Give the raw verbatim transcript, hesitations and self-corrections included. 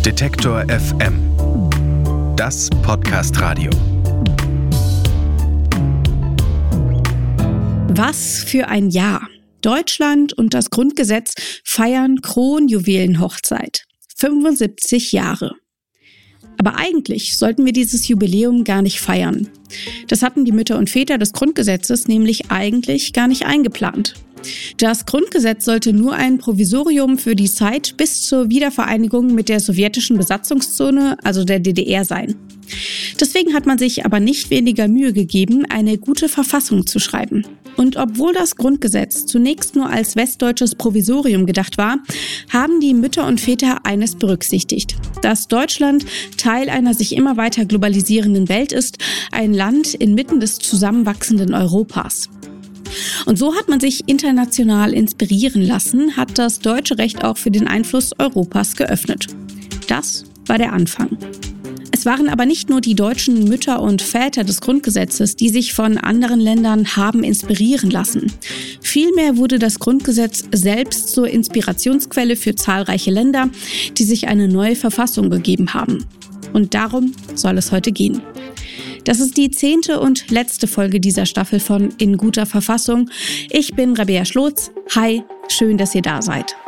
Detektor F M. Das Podcast-Radio. Was für ein Jahr. Deutschland und das Grundgesetz feiern Kronjuwelenhochzeit. fünfundsiebzig Jahre. Aber eigentlich sollten wir dieses Jubiläum gar nicht feiern. Das hatten die Mütter und Väter des Grundgesetzes nämlich eigentlich gar nicht eingeplant. Das Grundgesetz sollte nur ein Provisorium für die Zeit bis zur Wiedervereinigung mit der sowjetischen Besatzungszone, also der D D R, sein. Deswegen hat man sich aber nicht weniger Mühe gegeben, eine gute Verfassung zu schreiben. Und obwohl das Grundgesetz zunächst nur als westdeutsches Provisorium gedacht war, haben die Mütter und Väter eines berücksichtigt: dass Deutschland Teil einer sich immer weiter globalisierenden Welt ist, ein Land inmitten des zusammenwachsenden Europas. Und so hat man sich international inspirieren lassen, hat das deutsche Recht auch für den Einfluss Europas geöffnet. Das war der Anfang. Es waren aber nicht nur die deutschen Mütter und Väter des Grundgesetzes, die sich von anderen Ländern haben inspirieren lassen. Vielmehr wurde das Grundgesetz selbst zur Inspirationsquelle für zahlreiche Länder, die sich eine neue Verfassung gegeben haben. Und darum soll es heute gehen. Das ist die zehnte und letzte Folge dieser Staffel von In guter Verfassung. Ich bin Rabea Schlotz. Hi, schön, dass ihr da seid.